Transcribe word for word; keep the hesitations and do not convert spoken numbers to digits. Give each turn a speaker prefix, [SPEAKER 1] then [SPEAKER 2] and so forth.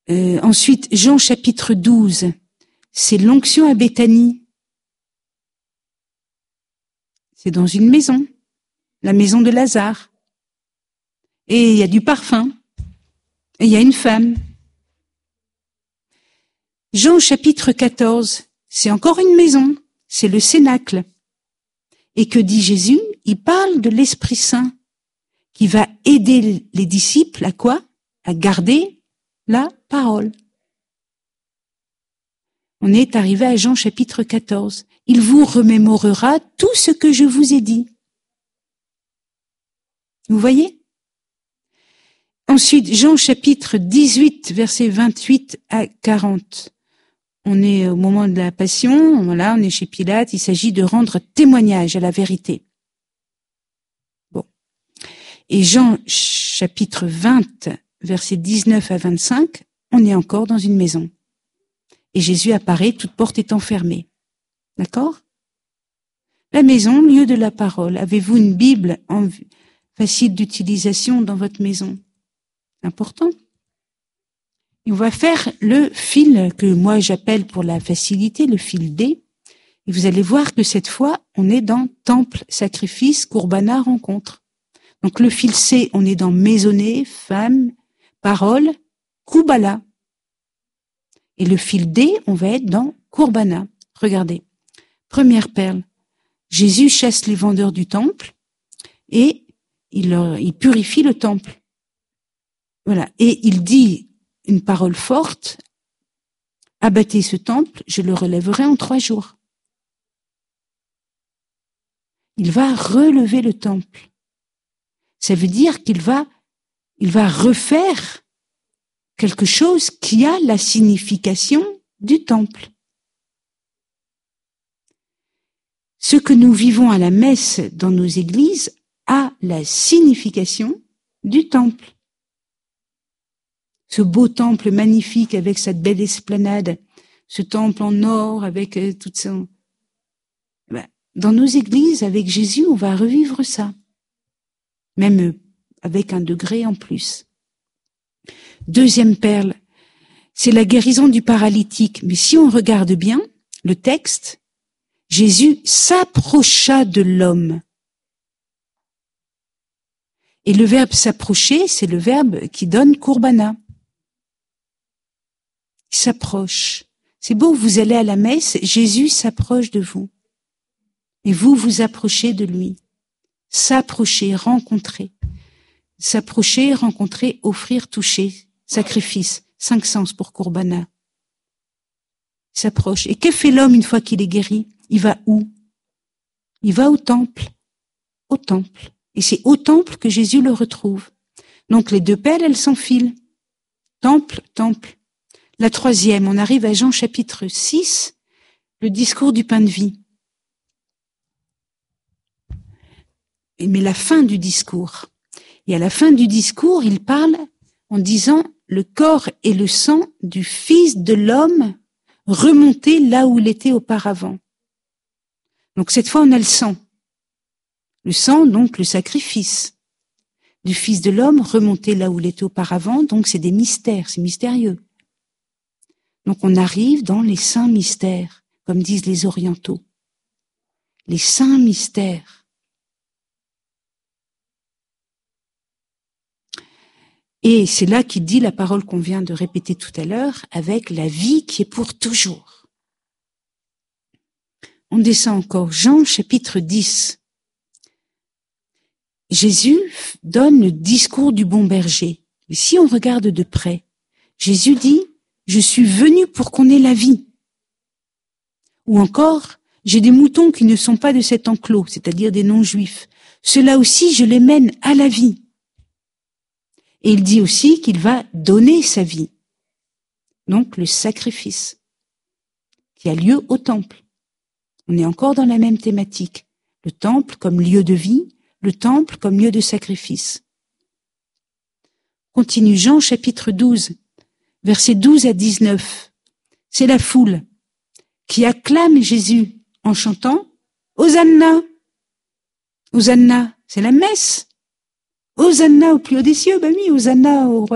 [SPEAKER 1] Euh, ensuite, Jean chapitre douze, c'est l'onction à Béthanie. C'est dans une maison, la maison de Lazare. Et il y a du parfum. Et il y a une femme. Jean chapitre quatorze, c'est encore une maison, c'est le cénacle. Et que dit Jésus? Il parle de l'Esprit Saint qui va aider les disciples à quoi? À garder la parole. On est arrivé à Jean chapitre quatorze. Il vous remémorera tout ce que je vous ai dit. Vous voyez? Ensuite, Jean chapitre dix-huit, versets vingt-huit à quarante. On est au moment de la Passion, voilà, on est chez Pilate, il s'agit de rendre témoignage à la vérité. Bon. Et Jean chapitre vingt, versets dix-neuf à vingt-cinq, on est encore dans une maison. Et Jésus apparaît, toute porte étant fermée. D'accord? La maison, lieu de la parole. Avez-vous une Bible en facile d'utilisation dans votre maison? Important. Et on va faire le fil que moi j'appelle pour la facilité, le fil D. Et vous allez voir que cette fois, on est dans temple, sacrifice, courbana, rencontre. Donc le fil C, on est dans maisonnée, femme, parole, koubala. Et le fil D, on va être dans courbana. Regardez. Première perle. Jésus chasse les vendeurs du temple et il, leur, il purifie le temple. Voilà. Et il dit une parole forte, abattez ce temple, je le relèverai en trois jours. Il va relever le temple. Ça veut dire qu'il va, il va refaire quelque chose qui a la signification du temple. Ce que nous vivons à la messe dans nos églises a la signification du temple. Ce beau temple magnifique avec cette belle esplanade, ce temple en or avec euh, toute son... Ben, dans nos églises, avec Jésus, on va revivre ça. Même euh, avec un degré en plus. Deuxième perle, c'est la guérison du paralytique. Mais si on regarde bien le texte, Jésus s'approcha de l'homme. Et le verbe s'approcher, c'est le verbe qui donne courbana. Il s'approche. C'est beau, vous allez à la messe, Jésus s'approche de vous. Et vous vous approchez de lui. S'approcher, rencontrer. S'approcher, rencontrer, offrir, toucher. Sacrifice. Cinq sens pour courbana. Il s'approche. Et que fait l'homme une fois qu'il est guéri? Il va où? Il va au temple. Au temple. Et c'est au temple que Jésus le retrouve. Donc les deux perles, elles s'enfilent. Temple, temple. La troisième, on arrive à Jean chapitre six, le discours du pain de vie. Mais la fin du discours. Et à la fin du discours, il parle en disant le corps et le sang du Fils de l'homme remonté là où il était auparavant. Donc cette fois, on a le sang. Le sang, donc le sacrifice du Fils de l'homme remonté là où il était auparavant. Donc c'est des mystères, c'est mystérieux. Donc on arrive dans les saints mystères, comme disent les orientaux. Les saints mystères. Et c'est là qu'il dit la parole qu'on vient de répéter tout à l'heure, avec la vie qui est pour toujours. On descend encore, Jean chapitre dix. Jésus donne le discours du bon berger. Mais si on regarde de près, Jésus dit, je suis venu pour qu'on ait la vie. Ou encore, j'ai des moutons qui ne sont pas de cet enclos, c'est-à-dire des non-juifs. Ceux-là aussi, je les mène à la vie. Et il dit aussi qu'il va donner sa vie. Donc, le sacrifice qui a lieu au temple. On est encore dans la même thématique. Le temple comme lieu de vie, le temple comme lieu de sacrifice. Continue Jean chapitre douze. Versets douze à dix-neuf, c'est la foule qui acclame Jésus en chantant « Hosanna !» Hosanna, c'est la messe. Hosanna au plus haut des cieux, ben oui, Hosanna au roi